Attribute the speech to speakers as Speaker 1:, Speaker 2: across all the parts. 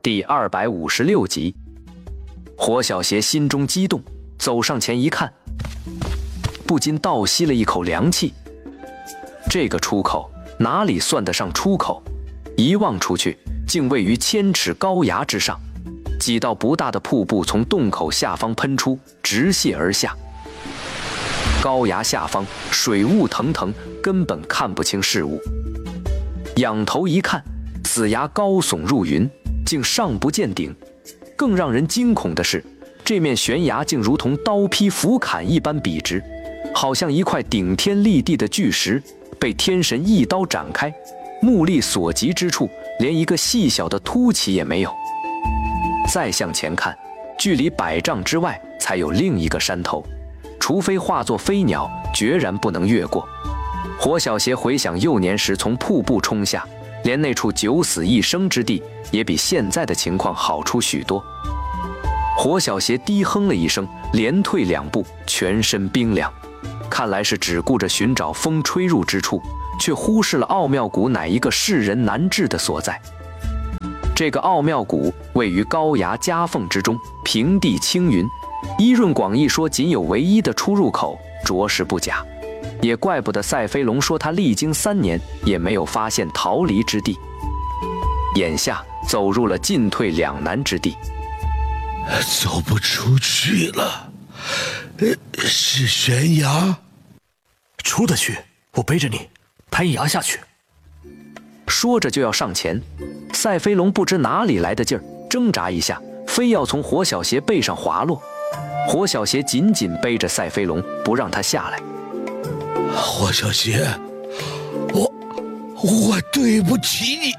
Speaker 1: 第256集。火小邪心中激动，走上前一看，不禁倒吸了一口凉气。这个出口哪里算得上出口？一望出去，竟位于1000尺高崖之上，几道不大的瀑布从洞口下方喷出，直泻而下。高崖下方水雾腾腾，根本看不清事物。仰头一看，此崖高耸入云，竟上不见顶。更让人惊恐的是，这面悬崖竟如同刀劈斧砍一般笔直，好像一块顶天立地的巨石，被天神一刀斩开，目力所及之处，连一个细小的凸起也没有。再向前看，距离100丈之外才有另一个山头，除非化作飞鸟，决然不能越过。火小邪回想幼年时从瀑布冲下，连那处九死一生之地也比现在的情况好出许多。火小邪低哼了一声，连退2步，全身冰凉。看来是只顾着寻找风吹入之处，却忽视了奥妙谷乃一个世人难至的所在。这个奥妙谷位于高崖夹缝之中，平地青云。伊润广义说仅有唯一的出入口，着实不假。也怪不得赛飞龙说他历经3年也没有发现逃离之地，眼下走入了进退两难之地。
Speaker 2: 走不出去了，是悬崖？
Speaker 3: 出得去，我背着你攀崖下去。
Speaker 1: 说着就要上前，赛飞龙不知哪里来的劲儿，挣扎一下，非要从火小邪背上滑落。火小邪紧紧背着赛飞龙，不让他下来。
Speaker 2: 火小邪，我对不起你，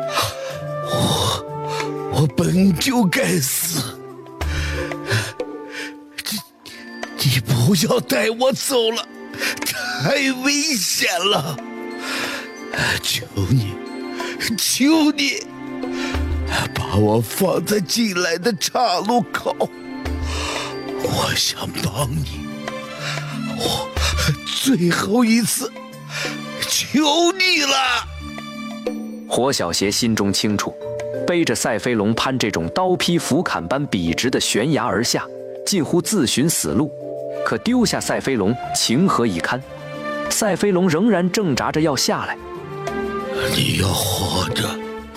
Speaker 2: 我本就该死。你不要带我走了，太危险了！求你，把我放在进来的岔路口。我想帮你，我最后一次求你了。
Speaker 1: 火小邪心中清楚，背着赛飞龙攀这种刀劈斧砍般笔直的悬崖而下，近乎自寻死路。可丢下赛飞龙，情何以堪？赛飞龙仍然挣扎着要下来。
Speaker 2: 你要活着，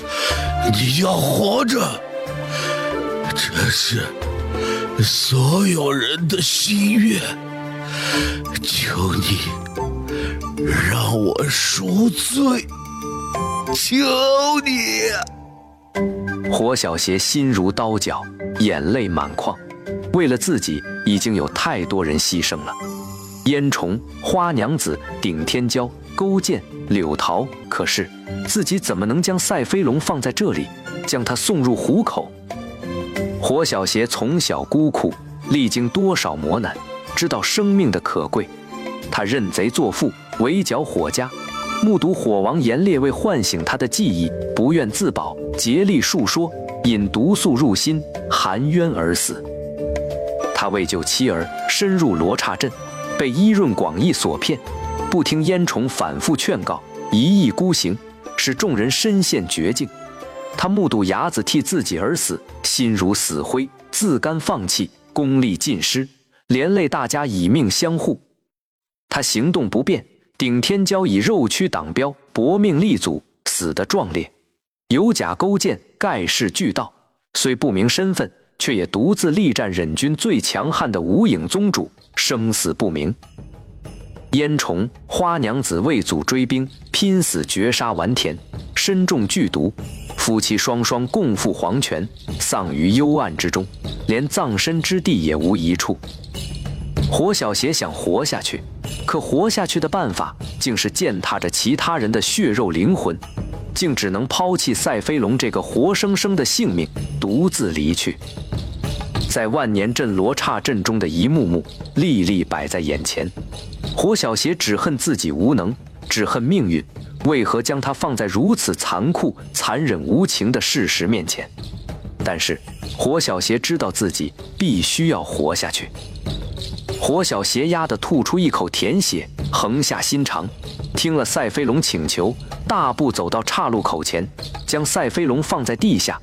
Speaker 2: 这是所有人的心愿。求你让我赎罪，求你！
Speaker 1: 火小邪心如刀绞，眼泪满眶。为了自己，已经有太多人牺牲了。烟虫、花娘子、顶天椒、勾践、柳桃，可是自己怎么能将赛飞龙放在这里，将他送入虎口？火小邪从小孤苦，历经多少磨难，知道生命的可贵。他认贼作父，围剿火家，目睹火王严烈为唤醒他的记忆，不愿自保，竭力述说，引毒素入心，含冤而死。他为救妻儿，深入罗刹镇，被伊润广义所骗，不听烟虫反复劝告，一意孤行，使众人身陷绝境。他目睹伢子替自己而死，心如死灰，自甘放弃，功力尽失，连累大家以命相护。他行动不便，顶天椒以肉躯挡镖，搏命立阻，死得壮烈。有甲勾践盖世巨盗，虽不明身份，却也独自力战忍军最强悍的无影宗主，生死不明。烟虫、花娘子为祖追兵，拼死绝杀完田，身中剧毒，夫妻双双共赴黄泉，丧于幽暗之中，连葬身之地也无一处。火小邪想活下去，可活下去的办法竟是践踏着其他人的血肉灵魂，竟只能抛弃赛飞龙这个活生生的性命，独自离去。在万年镇罗刹镇中的一幕幕历历摆在眼前，火小邪只恨自己无能，只恨命运为何将他放在如此残酷、残忍无情的事实面前。但是火小邪知道自己必须要活下去。火小邪压地吐出一口甜血，横下心肠，听了赛飞龙请求，大步走到岔路口前，将赛飞龙放在地下，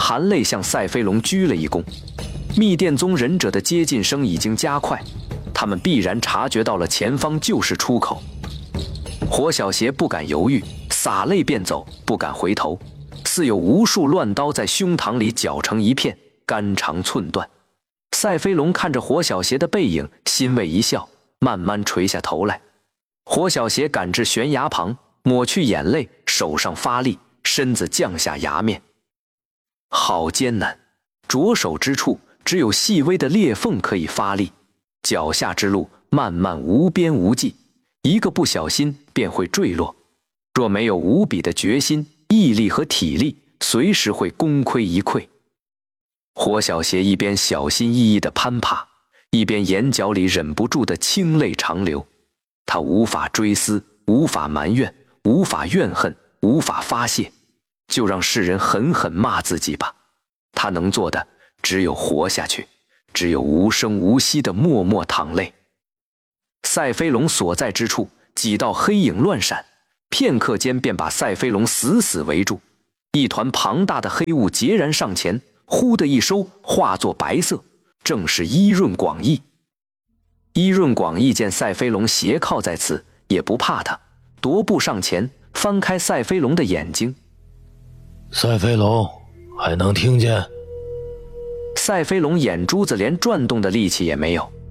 Speaker 1: 含泪向赛飞龙鞠了一躬。密电宗忍者的接近声已经加快，他们必然察觉到了前方就是出口。火小邪不敢犹豫，洒泪便走，不敢回头，似有无数乱刀在胸膛里绞成一片，肝肠寸断。赛飞龙看着火小邪的背影，欣慰一笑，慢慢垂下头来。火小邪赶至悬崖旁，抹去眼泪，手上发力，身子降下崖面。好艰难，着手之处只有细微的裂缝可以发力，脚下之路漫漫无边无际，一个不小心便会坠落。若没有无比的决心、毅力和体力，随时会功亏一篑。火小邪一边小心翼翼地攀爬，一边眼角里忍不住的清泪长流。他无法追思，无法埋怨，无法怨恨，无法发泄，就让世人狠狠骂自己吧。他能做的只有活下去，只有无声无息的默默淌泪。赛飞龙所在之处，几道黑影乱闪，片刻间便把赛飞龙死死围住。一团庞大的黑雾截然上前，忽的一收，化作白色，正是伊润广义。伊润广义见赛飞龙斜靠在此，也不怕他，踱步上前，翻开赛飞龙的眼睛。
Speaker 3: 赛飞龙，还能听见？
Speaker 1: 赛飞龙眼珠子连转动的力气也没有。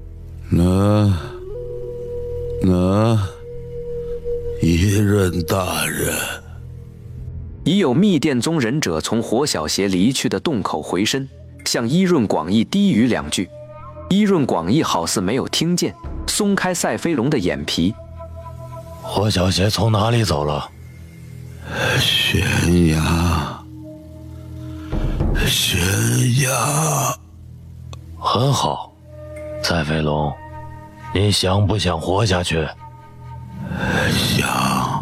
Speaker 2: 伊润大人。
Speaker 1: 已有密电宗忍者从火小邪离去的洞口回身，向伊润广义低语两句。伊润广义好似没有听见，松开赛飞龙的眼皮。
Speaker 3: 火小邪从哪里走了？
Speaker 2: 悬崖。
Speaker 3: 很好，赛飞龙，你想不想活下去？
Speaker 2: 想。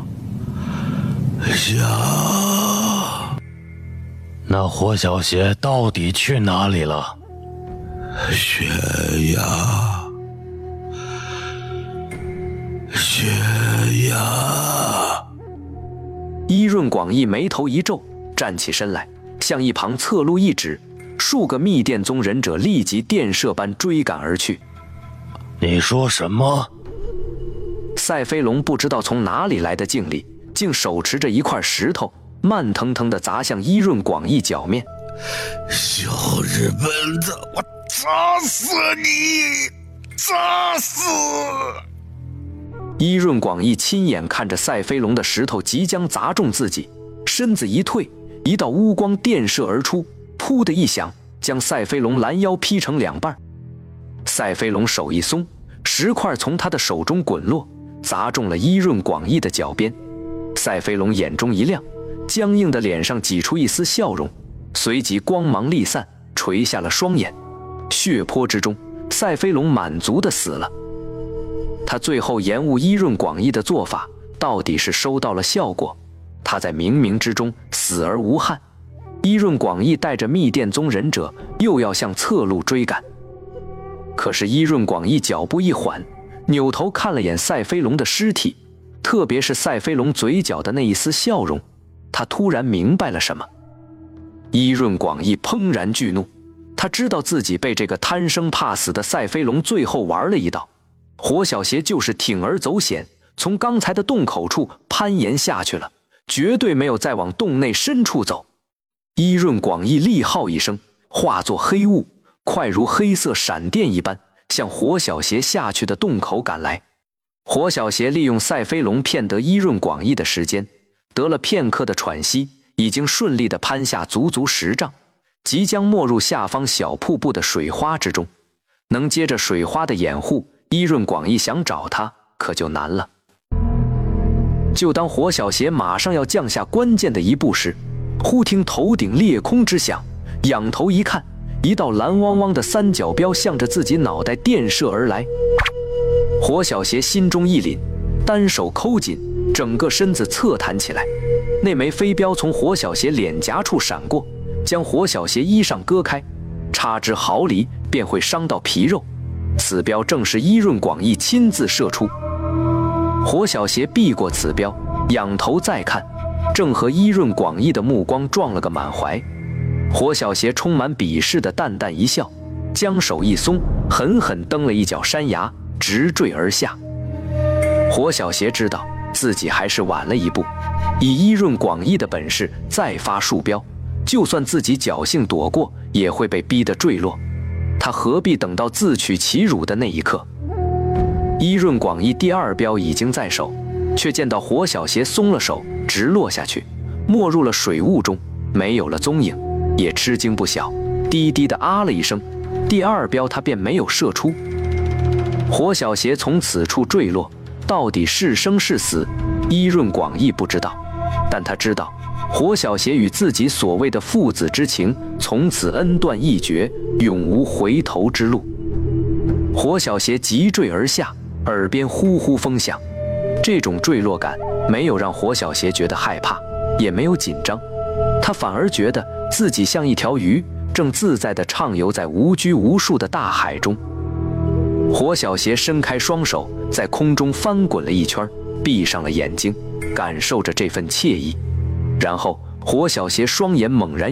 Speaker 3: 那火小邪到底去哪里了？
Speaker 2: 悬崖。
Speaker 1: 伊润广义眉头一皱，站起身来，向一旁侧路一指，数个密电宗忍者立即电射般追赶而去。
Speaker 3: 你说什么？
Speaker 1: 赛飞龙不知道从哪里来的劲力，竟手持着一块石头，慢腾腾地砸向伊润广义脚面。
Speaker 2: 小日本子，我砸死你！砸死！
Speaker 1: 伊润广义亲眼看着赛飞龙的石头即将砸中自己，身子一退，一道乌光电射而出，噗的一响，将赛飞龙拦腰劈成两半。赛飞龙手一松，石块从他的手中滚落，砸中了伊润广义的脚边。赛飞龙眼中一亮，僵硬的脸上挤出一丝笑容，随即光芒立散，垂下了双眼。血泊之中，赛飞龙满足地死了。他最后延误伊润广义的做法，到底是收到了效果。他在冥冥之中死而无憾。伊润广义带着密电宗忍者又要向侧路追赶，可是伊润广义脚步一缓，扭头看了眼赛飞龙的尸体，特别是赛飞龙嘴角的那一丝笑容，他突然明白了什么。伊润广义怦然巨怒，他知道自己被这个贪生怕死的赛飞龙最后玩了一道。火小邪就是铤而走险，从刚才的洞口处攀岩下去了，绝对没有再往洞内深处走。伊润广义厉号一声，化作黑雾，快如黑色闪电一般，向火小邪下去的洞口赶来。火小邪利用赛飞龙骗得伊润广义的时间，得了片刻的喘息，已经顺利地攀下足足10丈，即将没入下方小瀑布的水花之中。能接着水花的掩护，伊润广义想找他可就难了。就当火小邪马上要降下关键的一步时，忽听头顶裂空之响，仰头一看，一道蓝汪汪的三角镖向着自己脑袋电射而来。火小邪心中一凛，单手抠紧，整个身子侧弹起来。那枚飞镖从火小邪脸颊处闪过，将火小邪衣裳割开，差之毫厘便会伤到皮肉。此镖正是伊润广义亲自射出。火小邪避过此镖，仰头再看，正和伊润广义的目光撞了个满怀。 火小邪充满鄙视的淡淡一笑，将手一松，狠狠蹬了一脚山崖，直坠而下。火小邪知道自己还是晚了一步，以伊润广义的本事再发数镖，就算自己侥幸躲过，也会被逼得坠落。他何必等到自取其辱的那一刻？伊润广义第二镖已经在手，却见到火小邪松了手，直落下去，没入了水雾中，没有了踪影，也吃惊不小，低低的啊了一声。第二镖他便没有射出。火小邪从此处坠落，到底是生是死，伊润广义不知道，但他知道火小邪与自己所谓的父子之情从此恩断义绝，永无回头之路。火小邪急坠而下，耳边呼呼风响，这种坠落感没有让火小邪觉得害怕，也没有紧张，他反而觉得自己像一条鱼，正自在地畅游在无拘无束的大海中。火小邪伸开双手，在空中翻滚了一圈，闭上了眼睛，感受着这份惬意。然后火小邪双眼猛然